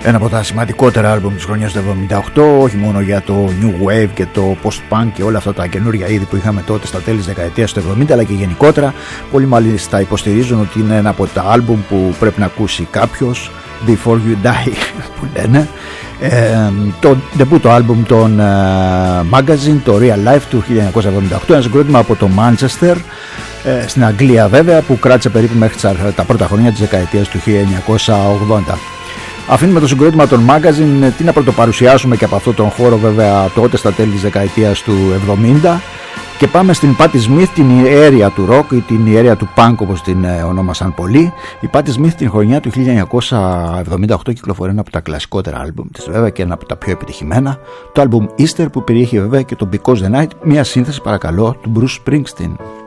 Ένα από τα σημαντικότερα άλμπουμ της χρονιάς του 78, όχι μόνο για το New Wave και το Post-Punk και όλα αυτά τα καινούργια είδη που είχαμε τότε στα τέλη της δεκαετίας του 70, αλλά και γενικότερα. Πολλοί μάλιστα υποστηρίζουν ότι είναι ένα από τα άλμπουμ που πρέπει να ακούσει κάποιος, Before You Die που λένε. Το ντεμπούτο άλμπουμ των Magazine, το Real Life του 1978, ένα συγκρότημα από το Manchester, στην Αγγλία βέβαια, που κράτησε περίπου μέχρι τα πρώτα χρόνια της δεκαετίας του 1980. Αφήνουμε το συγκρότημα των Magazine, τι να πρωτοπαρουσιάσουμε και από αυτό τον χώρο βέβαια τότε στα τέλη της δεκαετίας του 70, και πάμε στην Patti Smith, την ιέρια του rock ή την ιέρια του punk όπως την ονόμασαν πολλοί. Η Patti Smith την χρονιά του 1978 κυκλοφορεί ένα από τα κλασικότερα άλμπουμ της βέβαια και ένα από τα πιο επιτυχημένα, το άλμπουμ Easter, που περιέχει βέβαια και το Because the Night, μια σύνθεση παρακαλώ του Bruce Springsteen.